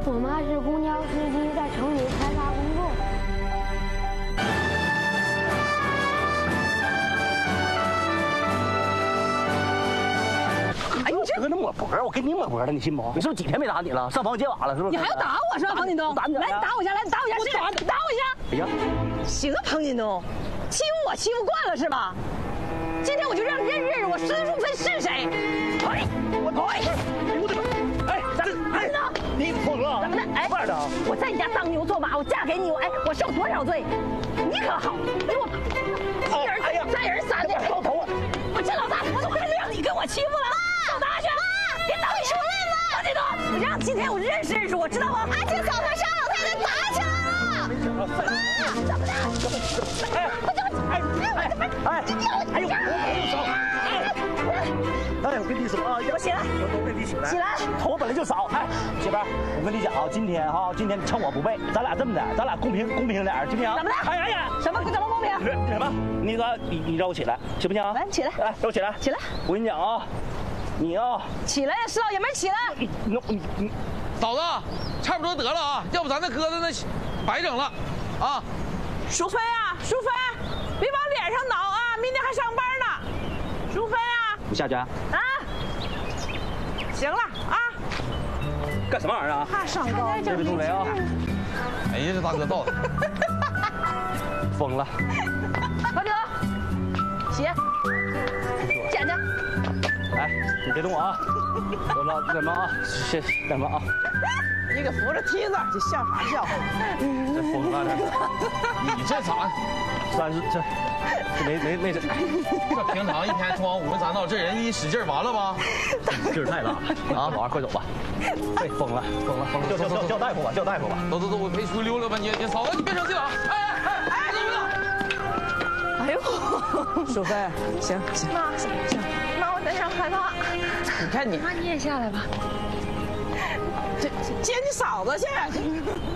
我妈是公交司机，在城里开发工作。 哎，你这搁那抹脖，我给你抹脖了，你信不？你是不是几天没打你了？上房揭瓦了是不是？ 你还要打我是吧，彭锦东？ 打你！ 来，你打我一下，来，你打我一下，试试，打我一下。 哎呀， 行啊，彭锦东，欺负我欺负惯了是吧？今天我就让你认识我孙淑芬是谁。哎，我哎， 我的妈！哎，哎呢？你疯了？ 怎么的？哎， 快点的！ 我在你家当牛做马，我嫁给你，我受多少罪？你可好，给我一而再，再而三的。 老头啊！ 我这老大我怎么还让你跟我欺负了？上大去！别打你！彭锦东，我让今天我认识我，知道吗？阿姐早上上老太太打起来了。妈，怎么的？ 哎，我怎么？哎呦！哎，我跟你说啊， 我起来， 我跟你起来， 起来， 头本来就少。哎，媳妇儿，我跟你讲啊，今天趁我不备，咱俩这么的，咱俩公平点，行不行？ 怎么的？ 哎呀， 怎么公平？ 什么？那个，你让我起来，行不行？ 来，起来， 来，让我起来， 起来。 我跟你讲啊，你啊， 起来呀，石老爷们，起来！ 你， 嫂子，差不多得了啊，要不咱那鸽子那白整了，啊。 淑芬啊，淑芬，别往脸上挠啊，明天还上班呢。淑芬啊， 你下去啊？ 啊，行了啊。 干什么玩意儿啊？ 怕上高， 别动雷啊！ 哎呀，这大哥到了， 疯了！ 快点，起，捡去。 哎，你别动我啊！走了，你干嘛啊？先干嘛啊？ 你给扶着梯子，这笑啥笑？ 这疯了这！ 你这咋？ 算是这没这， 这平常一天装5分3到，这人一使劲完了吧？ 劲儿太大了啊！老二快走吧！对，疯了！叫大夫吧！ 走，我陪出去溜溜吧。你嫂子，你别生气了啊！哎， 哎呦，淑芬，行，妈，行，妈，我在这害怕。你看你， 妈你也下来吧。 这接你嫂子去。